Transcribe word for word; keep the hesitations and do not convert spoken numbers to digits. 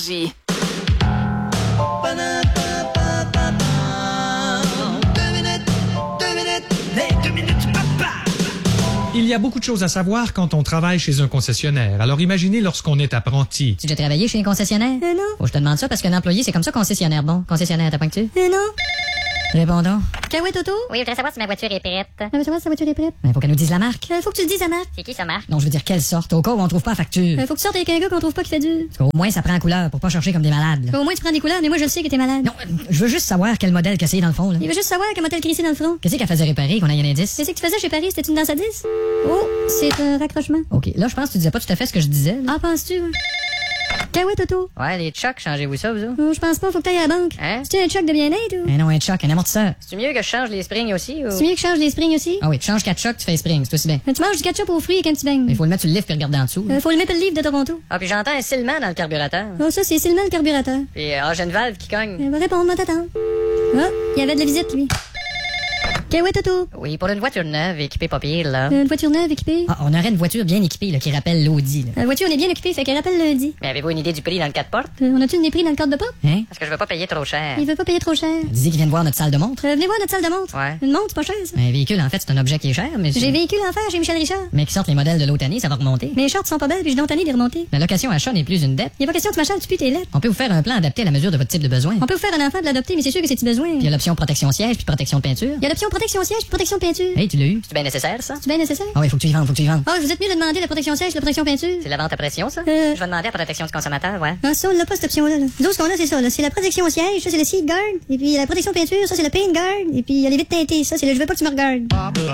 Énergie. Il y a beaucoup de choses à savoir quand on travaille chez un concessionnaire. Alors imaginez lorsqu'on est apprenti. Tu as déjà travaillé chez un concessionnaire? Euh, non. Faut que je te demande ça parce qu'un employé, c'est comme ça concessionnaire. Bon, concessionnaire, t'as pas que tu? Euh, non. Réponds donc. Cahuète Auto? Oui, je voudrais savoir si ma voiture est prête. On veut savoir si sa voiture est prête. Ben, faut qu'elle nous dise la marque. Euh, faut que tu le dises à Marc. C'est qui ça marque? Non, je veux dire quelle sorte, au cas où on trouve pas la facture. Euh, faut que tu sortes avec un gars qu'on trouve pas qui fait dur. Parce qu'au moins, ça prend la couleur pour pas chercher comme des malades. là. Au moins, tu prends des couleurs, mais moi, je le sais que t'es malade. Non, euh, je veux juste savoir quel modèle que c'est dans le fond, là. Il veut juste savoir comment t'as le crissé dans le front. Qu'est-ce qu'elle faisait réparer, qu'on ait un indice? Qu'est-ce que tu faisais chez Paris? C'était une danse à dix? Oh, c'est un raccrochement. OK, là, je pense que tu disais pas tout à fait ce que je disais. là. Ah, penses-tu? hein? Cahuète Auto? Ouais, les chocs, changez-vous ça, vous autres? Oh, je pense pas, faut que t'ailles à la banque. Hein? C'est un choc de bien-être ou? Eh non, un choc, un amortisseur. C'est mieux que je change les springs aussi, ou? C'est mieux que je change des springs aussi? Ah oui, tu changes quatre chocs, tu fais spring, c'est aussi bien. Euh, Tu manges du ketchup aux fruits avec un petit beigne. Mais il faut le mettre sur le lift puis regarder en dessous. là. Euh, faut le mettre le livre de Toronto. Ah, puis j'entends un silement dans le carburateur. Oh, ça, c'est seulement le carburateur. Puis, ah, j'ai une valve qui cogne. Elle va répondre, moi t'attends. Ah, il y avait de la visite, lui. Cahuète Auto? Oui, pour une voiture neuve, équipée pas pire, là. Euh, Une voiture neuve équipée? Ah, on aurait une voiture bien équipée là, qui rappelle l'Audi. là. La voiture, on est bien occupée, fait qu'elle rappelle lundi. Mais avez-vous une idée du prix dans le quatre portes? Euh, on a-tu une prix dans le cadre de porte? Hein? Parce que je veux pas payer trop cher. Il veut pas payer trop cher. Disait qu'il vient de voir notre salle de montre. Euh, venez voir notre salle de montre. Ouais. Une montre, c'est pas cher, ça. Un véhicule, en fait, c'est un objet qui est cher, mais... J'ai véhicule en fer chez Michel Richard. Mais qui sortent les modèles de l'autre année, ça va remonter. Mes shorts sont pas belles, puis je donne de les remonter. La location achat n'est plus une dette. Y a pas question que tu m'achètes, tu pues tes lettres. On peut vous faire un plan adapté à la mesure de votre type de besoin. On peut vous faire un enfant de l'adopter, mais c'est sûr que c'est-tu besoin. Puis il y a l'option protection siège puis protection de peinture. Y a l'option protection siège puis protection peinture. Hey, tu l'as eu? C'est bien nécessaire, ça? C'est bien nécessaire? Ah oui, faut que tu y vendes, faut que tu y vendes. Ah, vous êtes mieux de demander la protection siège, la protection peinture. C'est la vente à pression, ça? Euh. Je vais demander à la protection du consommateur, ouais. Ah, ça, on l'a pas, cette option-là. Là. Nous autres, ce qu'on a, c'est ça, là. C'est la protection siège, ça, c'est le seat guard. Et puis, la protection peinture, ça, c'est le paint guard. Et puis, il y a les vitres teintées, ça, c'est le je veux pas que tu me regardes.